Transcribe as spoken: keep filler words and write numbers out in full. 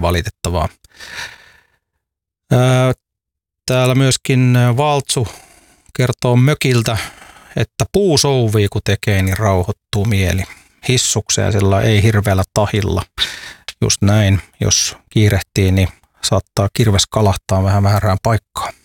valitettavaa. Täällä myöskin Valtsu kertoo mökiltä, että puu souvii kun tekee, niin rauhoittuu mieli. Hissuksella ei hirveällä tahilla. Just näin, jos kiirehtii, niin saattaa kirves kalahtaa vähän väärään paikkaan.